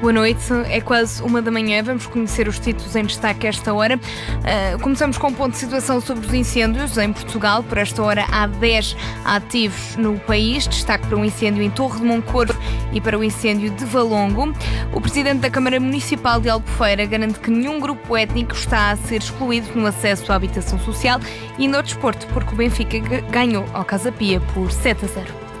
Boa noite, é quase 1h. Vamos conhecer os títulos em destaque a esta hora. Começamos com um ponto de situação sobre os incêndios em Portugal. Por esta hora há 10 ativos no país. Destaque para o incêndio em Torre de Moncorvo e para o incêndio de Valongo. O presidente da Câmara Municipal de Albufeira garante que nenhum grupo étnico está a ser excluído no acesso à habitação social e no desporto, porque o Benfica ganhou ao Casa Pia por 7-0.